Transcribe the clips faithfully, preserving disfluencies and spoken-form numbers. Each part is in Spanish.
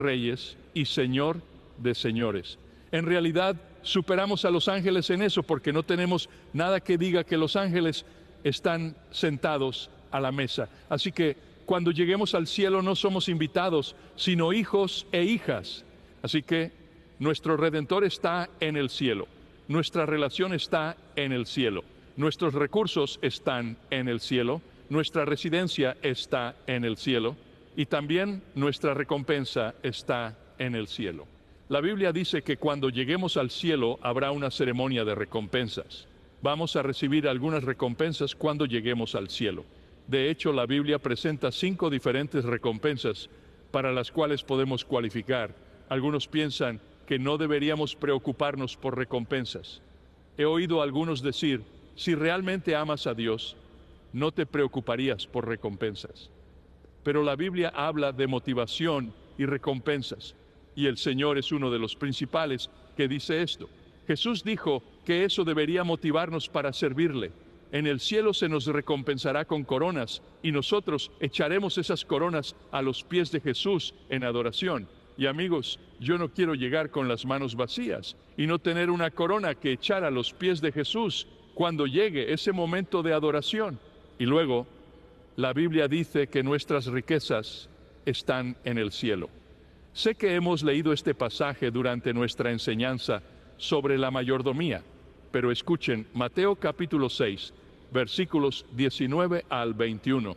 reyes y Señor de señores. En realidad, superamos a los ángeles en eso, porque no tenemos nada que diga que los ángeles están sentados a la mesa. Así que cuando lleguemos al cielo no somos invitados, sino hijos e hijas. Así que nuestro Redentor está en el cielo, nuestra relación está en el cielo, nuestros recursos están en el cielo, nuestra residencia está en el cielo y también nuestra recompensa está en el cielo. La Biblia dice que cuando lleguemos al cielo habrá una ceremonia de recompensas. Vamos a recibir algunas recompensas cuando lleguemos al cielo. De hecho, la Biblia presenta cinco diferentes recompensas para las cuales podemos cualificar. Algunos piensan que no deberíamos preocuparnos por recompensas. He oído a algunos decir, si realmente amas a Dios, no te preocuparías por recompensas. Pero la Biblia habla de motivación y recompensas, y el Señor es uno de los principales que dice esto. Jesús dijo que eso debería motivarnos para servirle. En el cielo se nos recompensará con coronas, y nosotros echaremos esas coronas a los pies de Jesús en adoración. Y amigos, yo no quiero llegar con las manos vacías y no tener una corona que echar a los pies de Jesús cuando llegue ese momento de adoración. Y luego, la Biblia dice que nuestras riquezas están en el cielo. Sé que hemos leído este pasaje durante nuestra enseñanza sobre la mayordomía, pero escuchen Mateo capítulo seis, versículos diecinueve al veintiuno.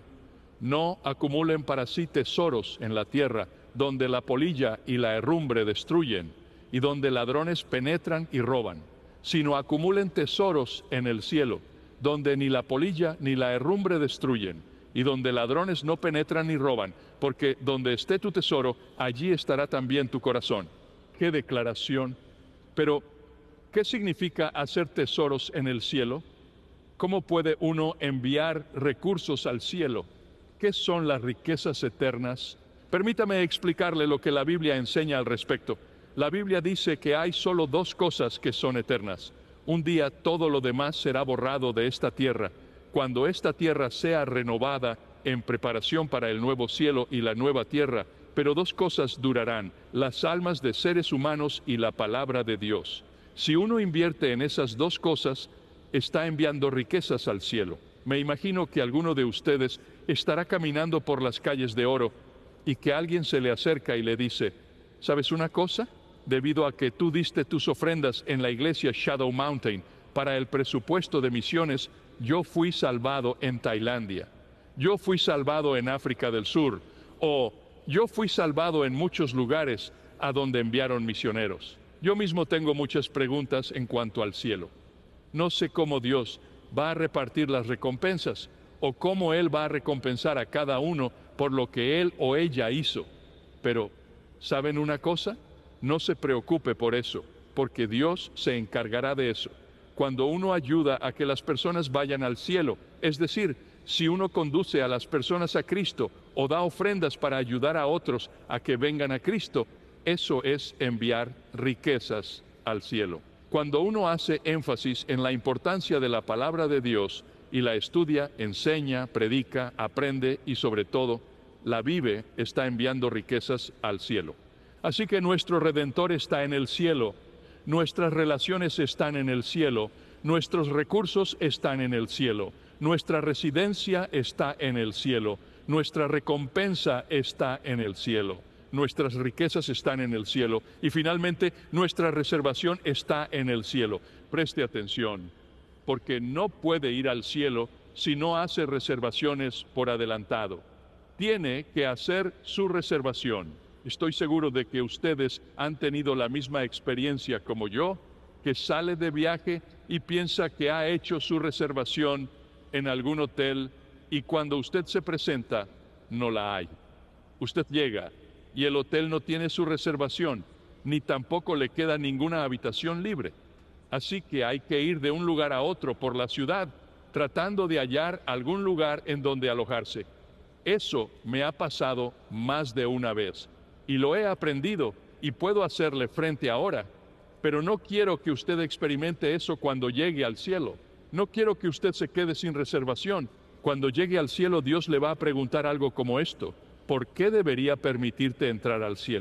No acumulen para sí tesoros en la tierra, donde la polilla y la herrumbre destruyen, y donde ladrones penetran y roban, sino acumulen tesoros en el cielo, donde ni la polilla ni la herrumbre destruyen, y donde ladrones no penetran ni roban, porque donde esté tu tesoro, allí estará también tu corazón. ¡Qué declaración! Pero, ¿qué significa hacer tesoros en el cielo? ¿Cómo puede uno enviar recursos al cielo? ¿Qué son las riquezas eternas? Permítame explicarle lo que la Biblia enseña al respecto. La Biblia dice que hay solo dos cosas que son eternas. Un día todo lo demás será borrado de esta tierra. Cuando esta tierra sea renovada en preparación para el nuevo cielo y la nueva tierra, pero dos cosas durarán: las almas de seres humanos y la palabra de Dios. Si uno invierte en esas dos cosas, está enviando riquezas al cielo. Me imagino que alguno de ustedes estará caminando por las calles de oro y que alguien se le acerca y le dice, ¿sabes una cosa? Debido a que tú diste tus ofrendas en la iglesia Shadow Mountain para el presupuesto de misiones, yo fui salvado en Tailandia. Yo fui salvado en África del Sur. O yo fui salvado en muchos lugares a donde enviaron misioneros. Yo mismo tengo muchas preguntas en cuanto al cielo. No sé cómo Dios va a repartir las recompensas o cómo Él va a recompensar a cada uno por lo que él o ella hizo. Pero, ¿saben una cosa? No se preocupe por eso, porque Dios se encargará de eso. Cuando uno ayuda a que las personas vayan al cielo, es decir, si uno conduce a las personas a Cristo o da ofrendas para ayudar a otros a que vengan a Cristo, eso es enviar riquezas al cielo. Cuando uno hace énfasis en la importancia de la palabra de Dios y la estudia, enseña, predica, aprende y sobre todo, la vive, está enviando riquezas al cielo. Así que nuestro Redentor está en el cielo, nuestras relaciones están en el cielo, nuestros recursos están en el cielo, nuestra residencia está en el cielo, nuestra recompensa está en el cielo, nuestras riquezas están en el cielo y finalmente nuestra reservación está en el cielo. Preste atención, porque no puede ir al cielo si no hace reservaciones por adelantado. Tiene que hacer su reservación. Estoy seguro de que ustedes han tenido la misma experiencia como yo, que sale de viaje y piensa que ha hecho su reservación en algún hotel y cuando usted se presenta, no la hay. Usted llega y el hotel no tiene su reservación, ni tampoco le queda ninguna habitación libre. Así que hay que ir de un lugar a otro por la ciudad, tratando de hallar algún lugar en donde alojarse. Eso me ha pasado más de una vez, y lo he aprendido, y puedo hacerle frente ahora, pero no quiero que usted experimente eso cuando llegue al cielo. No quiero que usted se quede sin reservación. Cuando llegue al cielo, Dios le va a preguntar algo como esto: ¿por qué debería permitirte entrar al cielo?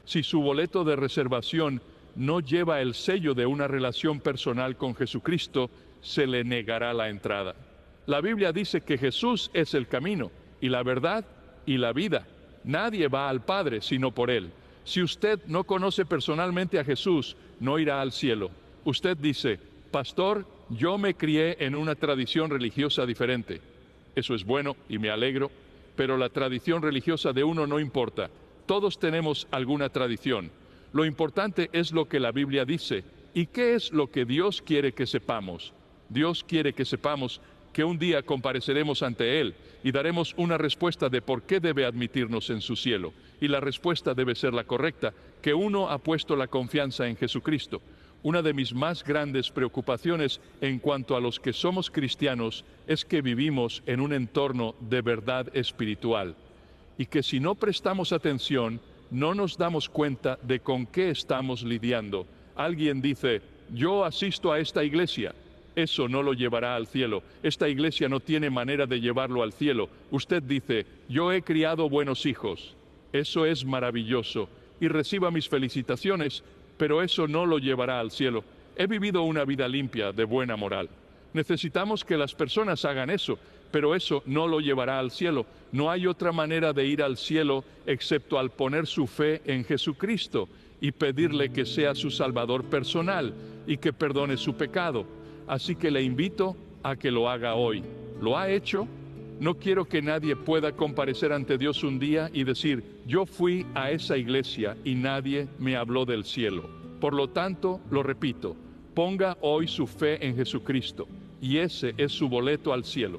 Si su boleto de reservación no lleva el sello de una relación personal con Jesucristo, se le negará la entrada. La Biblia dice que Jesús es el camino, y la verdad, y la vida. Nadie va al Padre sino por Él. Si usted no conoce personalmente a Jesús, no irá al cielo. Usted dice, pastor, yo me crié en una tradición religiosa diferente. Eso es bueno y me alegro, pero la tradición religiosa de uno no importa. Todos tenemos alguna tradición. Lo importante es lo que la Biblia dice. ¿Y qué es lo que Dios quiere que sepamos? Dios quiere que sepamos que un día compareceremos ante Él y daremos una respuesta de por qué debe admitirnos en su cielo. Y la respuesta debe ser la correcta, que uno ha puesto la confianza en Jesucristo. Una de mis más grandes preocupaciones en cuanto a los que somos cristianos es que vivimos en un entorno de verdad espiritual y que si no prestamos atención, no nos damos cuenta de con qué estamos lidiando. Alguien dice, yo asisto a esta iglesia. Eso no lo llevará al cielo. Esta iglesia no tiene manera de llevarlo al cielo. Usted dice, yo he criado buenos hijos. Eso es maravilloso y reciba mis felicitaciones, pero eso no lo llevará al cielo. He vivido una vida limpia, de buena moral. Necesitamos que las personas hagan eso, pero eso no lo llevará al cielo. No hay otra manera de ir al cielo excepto al poner su fe en Jesucristo y pedirle que sea su Salvador personal y que perdone su pecado. Así que le invito a que lo haga hoy. ¿Lo ha hecho? No quiero que nadie pueda comparecer ante Dios un día y decir, yo fui a esa iglesia y nadie me habló del cielo. Por lo tanto, lo repito, ponga hoy su fe en Jesucristo y ese es su boleto al cielo.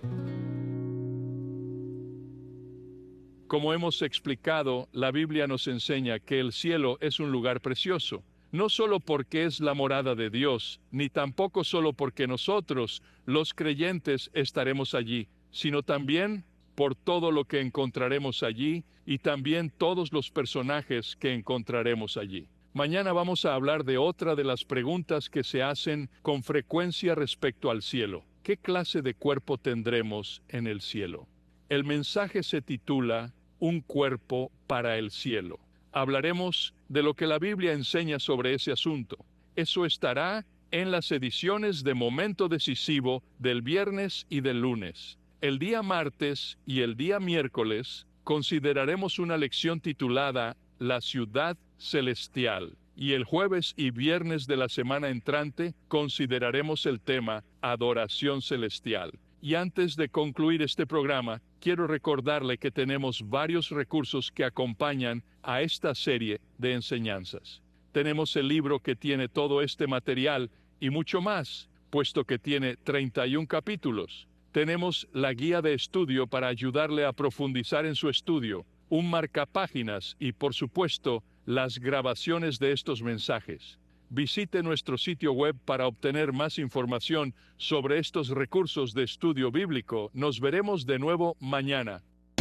Como hemos explicado, la Biblia nos enseña que el cielo es un lugar precioso. No solo porque es la morada de Dios, ni tampoco solo porque nosotros, los creyentes, estaremos allí, sino también por todo lo que encontraremos allí y también todos los personajes que encontraremos allí. Mañana vamos a hablar de otra de las preguntas que se hacen con frecuencia respecto al cielo. ¿Qué clase de cuerpo tendremos en el cielo? El mensaje se titula Un cuerpo para el cielo. Hablaremos de lo que la Biblia enseña sobre ese asunto. Eso estará en las ediciones de Momento Decisivo del viernes y del lunes. El día martes y el día miércoles consideraremos una lección titulada La Ciudad Celestial. Y el jueves y viernes de la semana entrante consideraremos el tema Adoración Celestial. Y antes de concluir este programa, quiero recordarle que tenemos varios recursos que acompañan a esta serie de enseñanzas. Tenemos el libro que tiene todo este material y mucho más, puesto que tiene treinta y un capítulos. Tenemos la guía de estudio para ayudarle a profundizar en su estudio, un marcapáginas y, por supuesto, las grabaciones de estos mensajes. Visite nuestro sitio web para obtener más información sobre estos recursos de estudio bíblico. Nos veremos de nuevo mañana.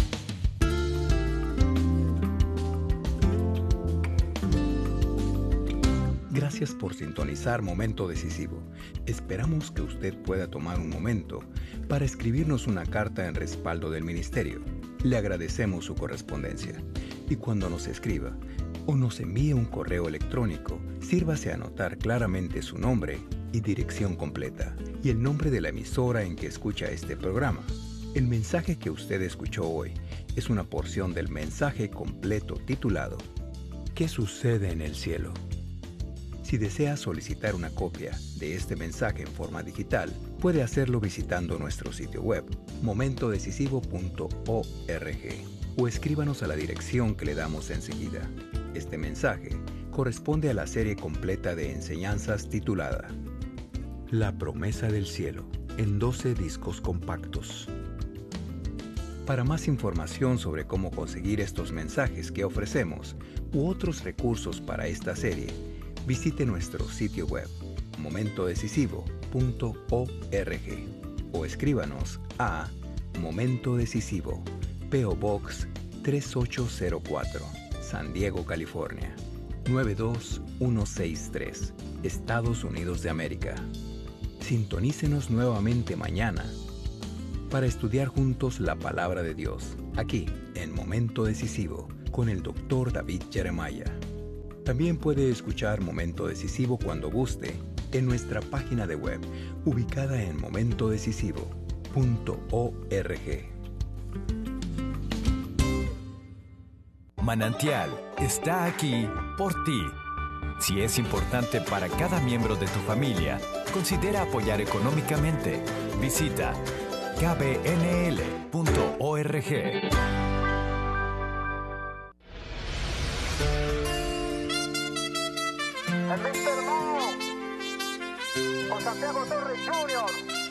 Gracias por sintonizar Momento Decisivo. Esperamos que usted pueda tomar un momento para escribirnos una carta en respaldo del ministerio. Le agradecemos su correspondencia. Y cuando nos escriba o nos envíe un correo electrónico, sírvase a anotar claramente su nombre y dirección completa y el nombre de la emisora en que escucha este programa. El mensaje que usted escuchó hoy es una porción del mensaje completo titulado ¿Qué sucede en el cielo? Si desea solicitar una copia de este mensaje en forma digital, puede hacerlo visitando nuestro sitio web, momento decisivo punto org, o escríbanos a la dirección que le damos enseguida. Este mensaje corresponde a la serie completa de enseñanzas titulada La promesa del cielo, en doce discos compactos. Para más información sobre cómo conseguir estos mensajes que ofrecemos u otros recursos para esta serie, visite nuestro sitio web, momento decisivo punto org, o escríbanos a Momento Decisivo, P O Box tres ocho cero cuatro, San Diego, California, nueve dos uno seis tres, Estados Unidos de América. Sintonícenos nuevamente mañana para estudiar juntos la Palabra de Dios, aquí en Momento Decisivo, con el doctor David Jeremiah. También puede escuchar Momento Decisivo cuando guste en nuestra página de web, ubicada en momento decisivo punto org. Manantial está aquí por ti. Si es importante para cada miembro de tu familia, considera apoyar económicamente. Visita k b n l punto org. El mister Mo, con Santiago Torres junior